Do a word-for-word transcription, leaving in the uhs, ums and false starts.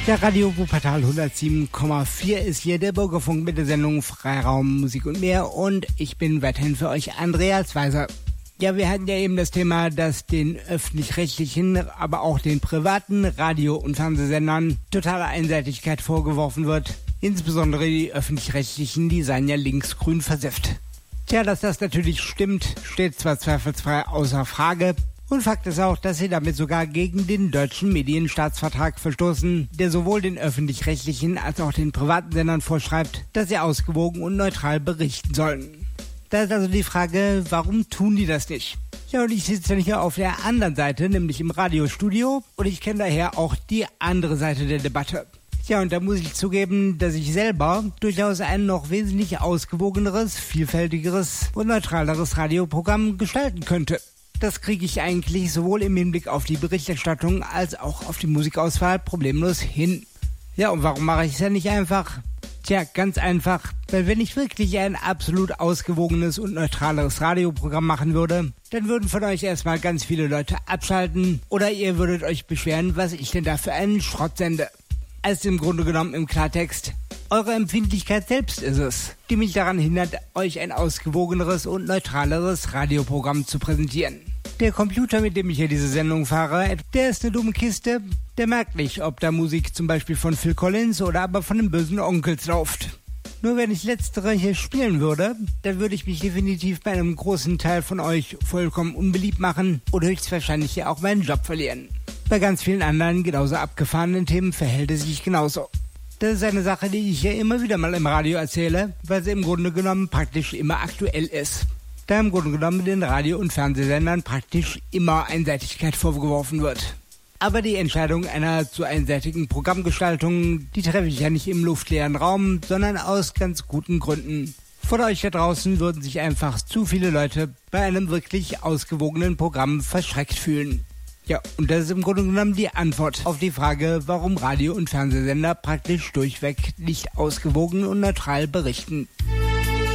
Der Radio Wuppertal hundertsieben Komma vier ist hier der Bürgerfunk mit der Sendung Freiraum, Musik und mehr und ich bin weiterhin für euch Andreas Weiser. Ja, wir hatten ja eben das Thema, dass den öffentlich-rechtlichen, aber auch den privaten Radio- und Fernsehsendern totale Einseitigkeit vorgeworfen wird. Insbesondere die öffentlich-rechtlichen, die seien ja linksgrün versifft. Tja, dass das natürlich stimmt, steht zwar zweifelsfrei außer Frage. Und Fakt ist auch, dass sie damit sogar gegen den deutschen Medienstaatsvertrag verstoßen, der sowohl den öffentlich-rechtlichen als auch den privaten Sendern vorschreibt, dass sie ausgewogen und neutral berichten sollen. Da ist also die Frage, warum tun die das nicht? Ja, und ich sitze hier auf der anderen Seite, nämlich im Radiostudio, und ich kenne daher auch die andere Seite der Debatte. Ja, und da muss ich zugeben, dass ich selber durchaus ein noch wesentlich ausgewogeneres, vielfältigeres und neutraleres Radioprogramm gestalten könnte. Das kriege ich eigentlich sowohl im Hinblick auf die Berichterstattung als auch auf die Musikauswahl problemlos hin. Ja, und warum mache ich es ja nicht einfach? Tja, ganz einfach, weil wenn ich wirklich ein absolut ausgewogenes und neutraleres Radioprogramm machen würde, dann würden von euch erstmal ganz viele Leute abschalten oder ihr würdet euch beschweren, was ich denn da für einen Schrott sende. Also im Grunde genommen im Klartext, eure Empfindlichkeit selbst ist es, die mich daran hindert, euch ein ausgewogeneres und neutraleres Radioprogramm zu präsentieren. Der Computer, mit dem ich hier diese Sendung fahre, der ist eine dumme Kiste. Der merkt nicht, ob da Musik zum Beispiel von Phil Collins oder aber von den bösen Onkels läuft. Nur wenn ich letztere hier spielen würde, dann würde ich mich definitiv bei einem großen Teil von euch vollkommen unbeliebt machen und höchstwahrscheinlich hier auch meinen Job verlieren. Bei ganz vielen anderen genauso abgefahrenen Themen verhält es sich genauso. Das ist eine Sache, die ich hier immer wieder mal im Radio erzähle, weil sie im Grunde genommen praktisch immer aktuell ist. Da im Grunde genommen den Radio- und Fernsehsendern praktisch immer Einseitigkeit vorgeworfen wird. Aber die Entscheidung einer zu einseitigen Programmgestaltung, die treffe ich ja nicht im luftleeren Raum, sondern aus ganz guten Gründen. Von euch da draußen würden sich einfach zu viele Leute bei einem wirklich ausgewogenen Programm verschreckt fühlen. Ja, und das ist im Grunde genommen die Antwort auf die Frage, warum Radio- und Fernsehsender praktisch durchweg nicht ausgewogen und neutral berichten.